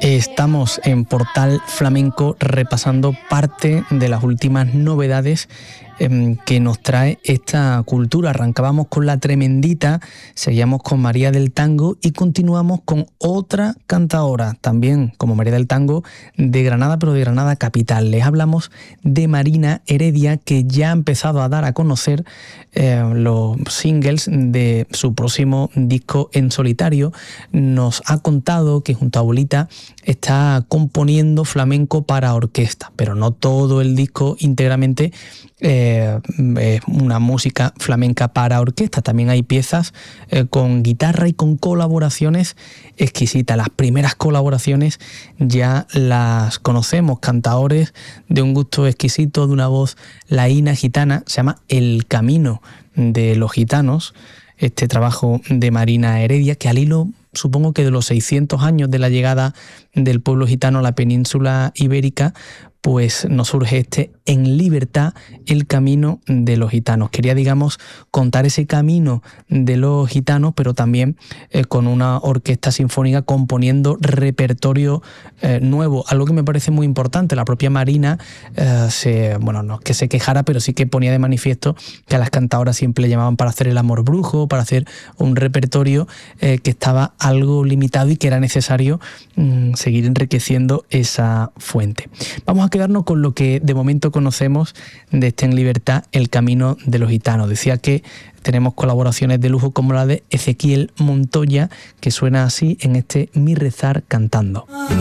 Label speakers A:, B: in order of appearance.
A: Estamos en Portal Flamenco repasando parte de las últimas novedades que nos trae esta cultura. Arrancábamos con La Tremendita, seguíamos con María del Tango y continuamos con otra cantaora, también como María del Tango, de Granada, pero de Granada capital. Les hablamos de Marina Heredia, que ya ha empezado a dar a conocer los singles de su próximo disco en solitario. Nos ha contado que junto a Bolita está componiendo flamenco para orquesta, pero no todo el disco íntegramente es una música flamenca para orquesta. También hay piezas con guitarra y con colaboraciones exquisitas. Las primeras colaboraciones ya las conocemos, cantaores de un gusto exquisito, de una voz laína gitana. Se llama El Camino de los Gitanos, este trabajo de Marina Heredia, que al hilo, supongo que de los 600 años de la llegada del pueblo gitano a la península ibérica, pues nos surge este En Libertad, el camino de los gitanos. Quería, digamos, contar ese camino de los gitanos, pero también con una orquesta sinfónica componiendo repertorio nuevo, algo que me parece muy importante. La propia Marina, no es que se quejara, pero sí que ponía de manifiesto que a las cantadoras siempre le llamaban para hacer El Amor Brujo, para hacer un repertorio que estaba algo limitado y que era necesario seguir enriqueciendo esa fuente. Vamos a quedarnos con lo que de momento conocemos de este En Libertad, el camino de los gitanos. Decía que tenemos colaboraciones de lujo como la de Ezequiel Montoya, que suena así en este Mi Rezar Cantando.